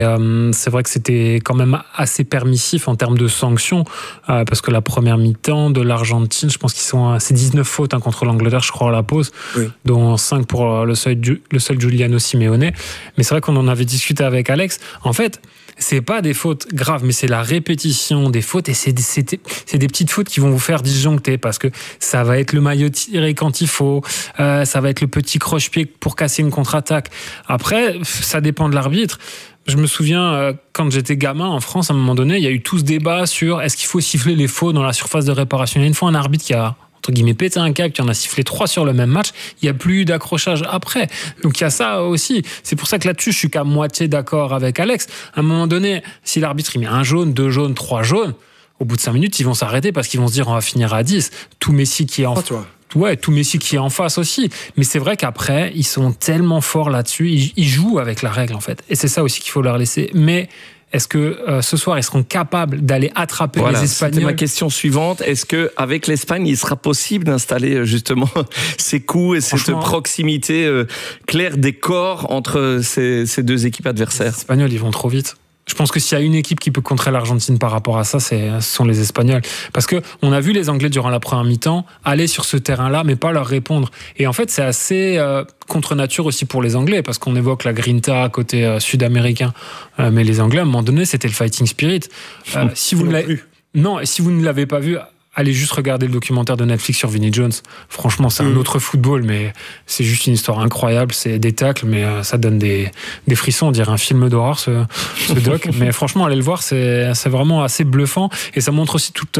C'est vrai que c'était quand même assez permissif en termes de sanctions, parce que la première mi-temps de l'Argentine, je pense c'est 19 fautes contre l'Angleterre, je crois, à la pause, oui, dont 5 pour le seul Giuliano Simeone. Mais c'est vrai qu'on en avait discuté avec Alex. En fait, c'est pas des fautes graves, mais c'est la répétition des fautes, et c'est des petites fautes qui vont vous faire disjoncter, parce que ça va être le maillot tiré quand il faut, ça va être le petit croche-pied pour casser une contre-attaque. Après, ça dépend de l'arbitre. Je me souviens, quand j'étais gamin en France, à un moment donné, il y a eu tout ce débat sur est-ce qu'il faut siffler les faux dans la surface de réparation. Il y a une fois un arbitre qui a, entre guillemets, pété un câble, qui en a sifflé 3 sur le même match. Il n'y a plus eu d'accrochage après. Donc il y a ça aussi. C'est pour ça que là-dessus, je suis qu'à moitié d'accord avec Alex. À un moment donné, si l'arbitre il met 1 jaune, 2 jaunes, 3 jaunes, au bout de 5 minutes, ils vont s'arrêter parce qu'ils vont se dire on va finir à 10. Tout Messi qui est en... Ouais, tout Messi qui est en face aussi. Mais c'est vrai qu'après, ils sont tellement forts là-dessus. Ils jouent avec la règle, en fait. Et c'est ça aussi qu'il faut leur laisser. Mais est-ce que ce soir, ils seront capables d'aller attraper les Espagnols ? C'était ma question suivante. Est-ce qu'avec l'Espagne, il sera possible d'installer justement ces coups et cette proximité claire des corps entre ces deux équipes adversaires ? Les Espagnols, ils vont trop vite. Je pense que s'il y a une équipe qui peut contrer l'Argentine par rapport à ça, ce sont les Espagnols. Parce qu'on a vu les Anglais durant la première mi-temps aller sur ce terrain-là, mais pas leur répondre. Et en fait, c'est assez contre nature aussi pour les Anglais, parce qu'on évoque la grinta côté sud-américain. Mais les Anglais, à un moment donné, c'était le fighting spirit. Si vous ne l'avez pas vu... Allez juste regarder le documentaire de Netflix sur Vinnie Jones. Franchement, c'est un autre football, mais c'est juste une histoire incroyable. C'est des tacles, mais ça donne des frissons. On dirait un film d'horreur, ce doc. Mais franchement, allez le voir, c'est vraiment assez bluffant. Et ça montre aussi tout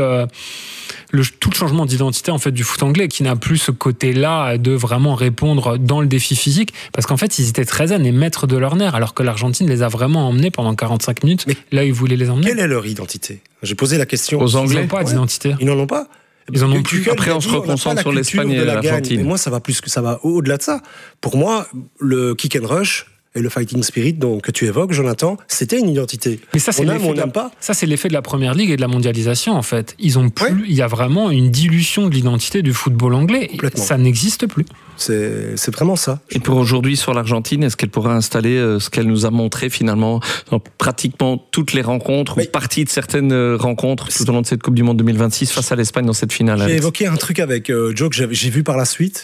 le changement d'identité en fait du foot anglais, qui n'a plus ce côté-là de vraiment répondre dans le défi physique, parce qu'en fait ils étaient très zen et maîtres de leur nerf, alors que l'Argentine les a vraiment emmenés pendant 45 minutes. Mais là ils voulaient les emmener. Quelle est leur identité ? J'ai posé la question aux Anglais. Ils n'ont pas d'identité. Ils n'en ont pas. Ils en ont plus. Après, on se reconcentre sur l'Espagne et l'Argentine. Mais moi, ça va au-delà de ça. Pour moi, le kick and rush et le fighting spirit que tu évoques, Jonathan, c'était une identité. Mais ça, c'est ça, c'est l'effet de la Première Ligue et de la mondialisation, en fait. Il y a vraiment une dilution de l'identité du football anglais. Ça n'existe plus. C'est vraiment ça. Et pour aujourd'hui, sur l'Argentine, est-ce qu'elle pourra installer ce qu'elle nous a montré finalement dans pratiquement toutes les rencontres, ou partie de certaines rencontres tout au long de cette Coupe du Monde 2026 face à l'Espagne dans cette finale? J'ai évoqué un truc avec Joe que j'ai vu par la suite.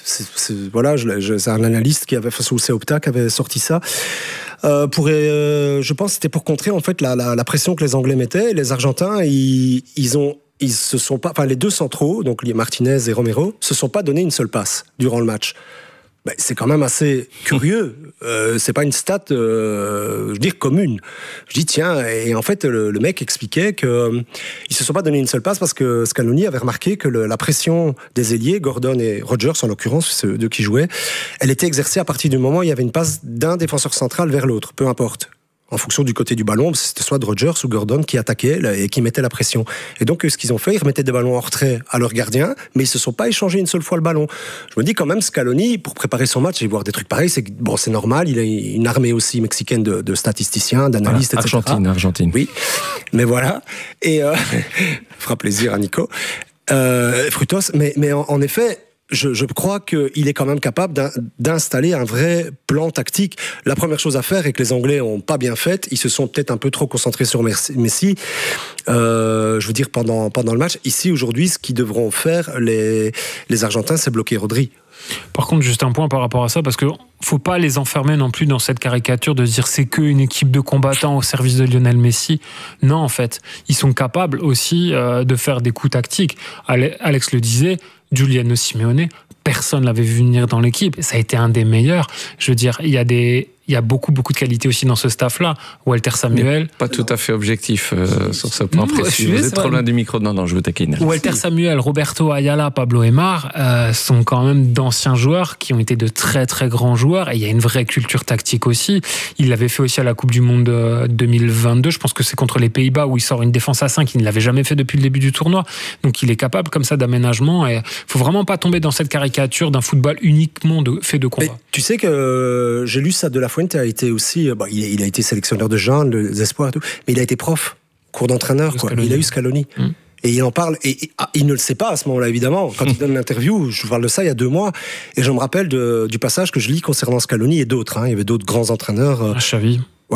C'est un analyste qui avait, ou c'est Opta qui avait sorti ça. Je pense que c'était pour contrer en fait la pression que les Anglais mettaient. Les Argentins, ils se sont pas, les deux centraux, donc Martinez et Romero, se sont pas donné une seule passe durant le match. C'est quand même assez curieux. C'est pas une stat, commune. Je dis tiens, et en fait le mec expliquait que ils se sont pas donné une seule passe parce que Scaloni avait remarqué que la pression des ailiers, Gordon et Rodgers en l'occurrence, ceux deux qui jouaient, elle était exercée à partir du moment où il y avait une passe d'un défenseur central vers l'autre, peu importe. En fonction du côté du ballon, c'était soit Rodgers ou Gordon qui attaquaient et qui mettaient la pression. Et donc, ce qu'ils ont fait, ils remettaient des ballons en retrait à leurs gardiens, mais ils se sont pas échangés une seule fois le ballon. Je me dis quand même, Scaloni, pour préparer son match et voir des trucs pareils, c'est normal, il a une armée aussi mexicaine de statisticiens, d'analystes, etc. Argentine. Oui, mais voilà. Et fera plaisir à Nico. Frutos, mais en effet, je crois qu'il est quand même capable d'installer un vrai plan tactique. La première chose à faire, et que les Anglais n'ont pas bien fait, ils se sont peut-être un peu trop concentrés sur Messi. Pendant le match. Ici, aujourd'hui, ce qu'ils devront faire, les Argentins, c'est bloquer Rodri. Par contre, juste un point par rapport à ça, parce que faut pas les enfermer non plus dans cette caricature de dire c'est qu'une équipe de combattants au service de Lionel Messi. Non, en fait, ils sont capables aussi de faire des coups tactiques. Alex le disait, Giuliano Simeone, personne l'avait vu venir dans l'équipe. Ça a été un des meilleurs. Je veux dire, il y a beaucoup de qualité aussi dans ce staff-là. Walter Samuel. Pas tout à fait objectif sur ce point précis. Vous êtes trop loin du micro. Non, je vous taquine. Walter Samuel, Roberto Ayala, Pablo Aimar sont quand même d'anciens joueurs qui ont été de très très grands joueurs. Et il y a une vraie culture tactique aussi. Il l'avait fait aussi à la Coupe du Monde 2022. Je pense que c'est contre les Pays-Bas où il sort une défense à 5. Il ne l'avait jamais fait depuis le début du tournoi. Donc il est capable comme ça d'aménagement. Et faut vraiment pas tomber dans cette caricature d'un football uniquement fait de combat. Mais tu sais que j'ai lu ça de la Fuente a été aussi, il a été sélectionneur de jeunes, des espoirs et tout, mais il a été prof, cours d'entraîneur, quoi. Il a eu Scaloni. Et il en parle, et il ne le sait pas à ce moment-là, évidemment. Quand il donne l'interview, je parle de ça il y a 2 mois, et je me rappelle du passage que je lis concernant Scaloni et d'autres. Il y avait d'autres grands entraîneurs. Xavi. Voilà.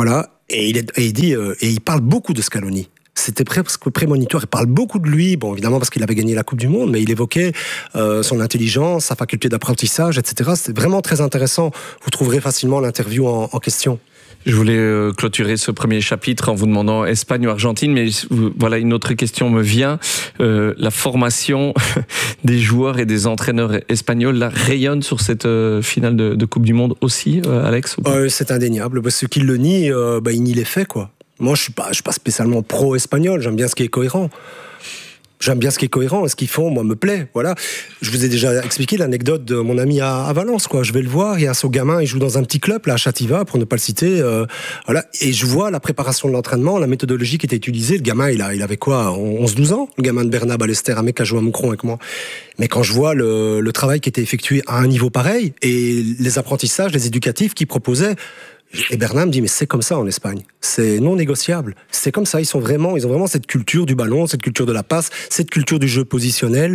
Et il parle beaucoup de Scaloni. C'était presque prémonitoire. Il parle beaucoup de lui, bon, évidemment parce qu'il avait gagné la Coupe du Monde, mais il évoquait son intelligence, sa faculté d'apprentissage, etc. C'était vraiment très intéressant. Vous trouverez facilement l'interview en question. Je voulais clôturer ce premier chapitre en vous demandant Espagne ou Argentine, mais voilà, une autre question me vient. La formation des joueurs et des entraîneurs espagnols là, rayonne sur cette finale de Coupe du Monde aussi, Alex, ou pas ? C'est indéniable. Ceux qui le nient, il nie les faits, quoi. Moi, je suis pas spécialement pro-espagnol. J'aime bien ce qui est cohérent. Ce qu'ils font, moi, me plaît. Voilà. Je vous ai déjà expliqué l'anecdote de mon ami à Valence, quoi. Je vais le voir. Il y a son gamin, il joue dans un petit club, là, à Chativa, pour ne pas le citer. Voilà. Et je vois la préparation de l'entraînement, la méthodologie qui était utilisée. Le gamin, il avait quoi, 11-12 ans? Le gamin de Bernat Ballester, un mec qui a joué à Moucron avec moi. Mais quand je vois le travail qui était effectué à un niveau pareil et les apprentissages, les éducatifs qu'ils proposaient, et Bernard me dit, mais c'est comme ça en Espagne. C'est non négociable. C'est comme ça. Ils ont vraiment cette culture du ballon, cette culture de la passe, cette culture du jeu positionnel.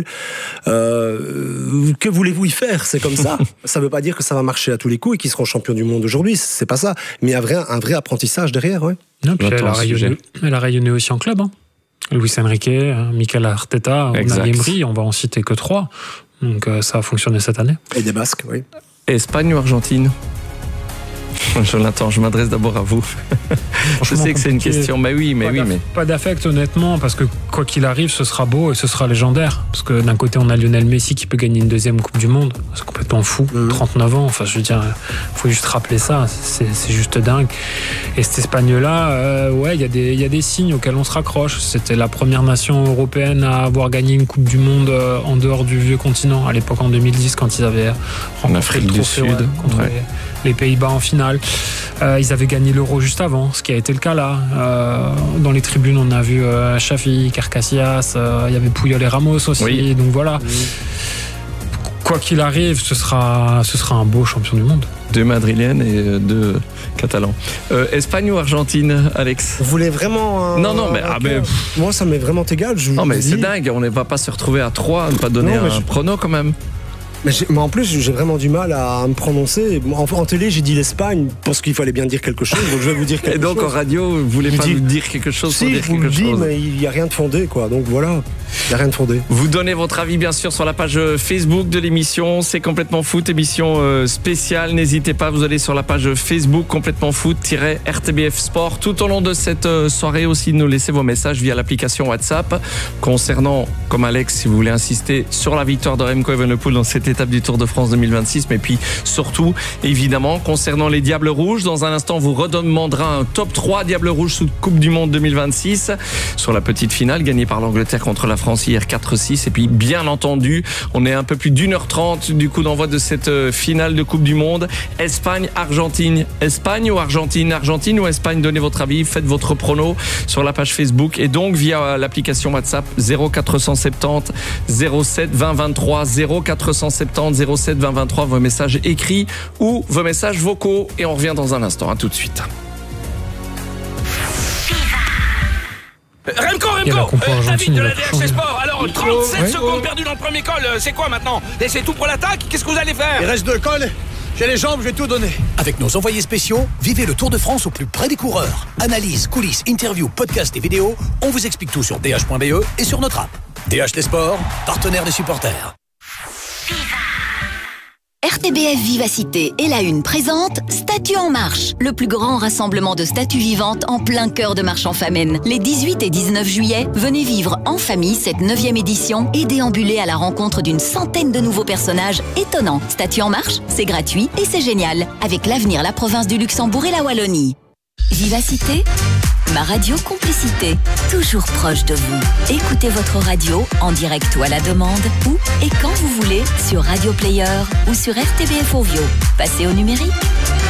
Que voulez-vous y faire? C'est comme ça. Ça veut pas dire que ça va marcher à tous les coups et qu'ils seront champions du monde aujourd'hui. C'est pas ça. Mais il y a un vrai apprentissage derrière, ouais. Non, puis elle a rayonné aussi en club, hein. Luis Enrique, Mikel Arteta, Unai Emery, on va en citer que 3. Donc ça a fonctionné cette année. Et des Basques, oui. Espagne ou Argentine? Jonathan, je m'adresse d'abord à vous. Je sais que c'est une question, mais pas d'affect, honnêtement, parce que quoi qu'il arrive, ce sera beau et ce sera légendaire. Parce que d'un côté, on a Lionel Messi qui peut gagner une deuxième Coupe du Monde. C'est complètement fou. 39 ans, enfin, je veux dire, faut juste rappeler ça. C'est juste dingue. Et cette Espagne-là, il y a des signes auxquels on se raccroche. C'était la première nation européenne à avoir gagné une Coupe du Monde en dehors du vieux continent. À l'époque, en 2010, quand ils avaient rencontré le trophée contre les Pays-Bas en finale. Ils avaient gagné l'Euro juste avant, ce qui a été le cas là. Dans les tribunes, on a vu Xavi, Casillas, il y avait Puyol et Ramos aussi. Oui. Donc voilà. Quoi qu'il arrive, ce sera un beau champion du monde. 2 Madrilènes et 2 Catalans. Espagne ou Argentine, Alex? Vous voulez vraiment Non, mais moi ça m'est vraiment égal. Non, mais c'est dingue. On ne va pas se retrouver à 3, ne pas donner un prono quand même. Mais en plus, j'ai vraiment du mal à me prononcer. En télé, j'ai dit l'Espagne parce qu'il fallait bien dire quelque chose. Donc je vais vous dire quelque chose. Et donc en radio, vous voulez pas nous dire quelque chose pour dire quelque chose? Si, je vous le dis, mais il n'y a rien de fondé, quoi. Donc voilà, il n'y a rien de fondé. Vous donnez votre avis, bien sûr, sur la page Facebook de l'émission. C'est Complètement Foot, émission spéciale. N'hésitez pas, vous allez sur la page Facebook Complètement Foot-RTBF Sport. Tout au long de cette soirée aussi, nous laissez vos messages via l'application WhatsApp. Concernant, comme Alex, si vous voulez insister sur la victoire de Remco Evenepoel dans cette étape du Tour de France 2026, mais puis surtout, évidemment, concernant les Diables Rouges, dans un instant, vous redemandera un top 3 Diables Rouges sous Coupe du Monde 2026 sur la petite finale gagnée par l'Angleterre contre la France hier 4-6. Et puis, bien entendu, on est un peu plus d'1h30 du coup d'envoi de cette finale de Coupe du Monde. Espagne-Argentine. Espagne ou Argentine? Argentine ou Espagne? Donnez votre avis, faites votre prono sur la page Facebook et donc via l'application WhatsApp 0470 07 20 23 0470 07 20 23, vos messages écrits ou vos messages vocaux. Et on revient dans un instant. À tout de suite. Remco, David de la DHL Sport. Alors, 37 secondes perdues dans le premier col. C'est quoi maintenant? Et c'est tout pour l'attaque? Qu'est-ce que vous allez faire? Il reste 2 cols. J'ai les jambes, je vais tout donner. Avec nos envoyés spéciaux, vivez le Tour de France au plus près des coureurs. Analyse, coulisses, interviews, podcasts et vidéos. On vous explique tout sur dh.be et sur notre app. DH Sport, partenaire des supporters. RTBF Vivacité et la Une présente Statues en marche, le plus grand rassemblement de statues vivantes en plein cœur de Marche-en-Famenne. Les 18 et 19 juillet, venez vivre en famille cette 9e édition et déambuler à la rencontre d'une centaine de nouveaux personnages étonnants. Statues en marche, c'est gratuit et c'est génial. Avec l'avenir, la province du Luxembourg et la Wallonie. Vivacité, ma radio complicité, toujours proche de vous. Écoutez votre radio en direct ou à la demande, où et quand vous voulez, sur Radio Player ou sur RTBF Ovio. Passez au numérique.